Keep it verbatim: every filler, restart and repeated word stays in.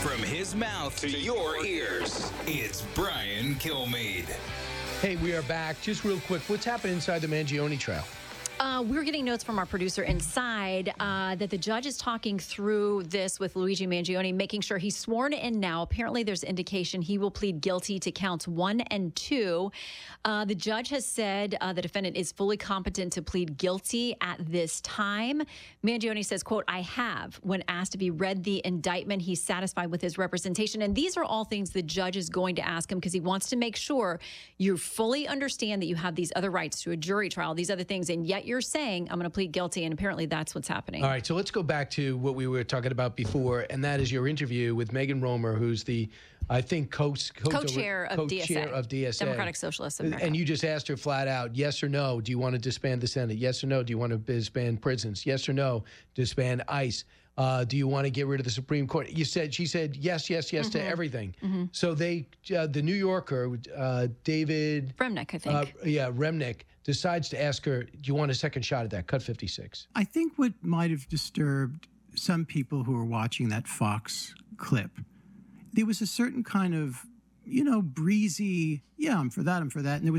From his mouth to your ears, it's Brian Kilmeade. Hey, we are back. Just real quick, what's happening inside the Mangione trial? Uh, we're getting notes from our producer inside uh, that the judge is talking through this with Luigi Mangione, making sure he's sworn in now. Apparently, there's indication he will plead guilty to counts one and two. Uh, the judge has said uh, the defendant is fully competent to plead guilty at this time. Mangione says, quote, I have. When asked if he read the indictment, he's satisfied with his representation. And these are all things the judge is going to ask him because he wants to make sure you fully understand that you have these other rights to a jury trial, these other things, and yet you're saying, I'm going to plead guilty, and apparently that's what's happening. All right, so let's go back to what we were talking about before, and that is your interview with Megan Romer, who's the, I think, co- co- co-chair of D S A. Co-chair of D S A. Democratic Socialists of America. And you just asked her flat out, yes or no, do you want to disband the Senate? Yes or no, do you want to disband prisons? Yes or no, disband ICE? Uh, do you want to get rid of the Supreme Court? You said, she said yes, yes, yes mm-hmm. to everything. Mm-hmm. So they, uh, the New Yorker, uh, David Remnick, I think. Uh, yeah, Remnick decides to ask her, do you want a second shot at that? Cut fifty-six. I think what might have disturbed some people who were watching that Fox clip, there was a certain kind of, you know, breezy, yeah, I'm for that, I'm for that. And there was